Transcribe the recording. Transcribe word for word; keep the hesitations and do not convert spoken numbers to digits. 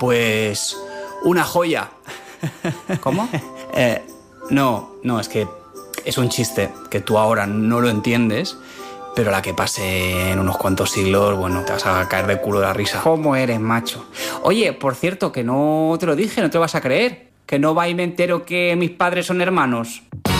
Pues una joya. ¿Cómo? eh, no, no, es que es un chiste que tú ahora no lo entiendes, pero a la que pase en unos cuantos siglos, bueno, te vas a caer de culo de la risa. ¿Cómo eres, macho? Oye, por cierto, que no te lo dije, no te lo vas a creer. Que no va y me entero que mis padres son hermanos.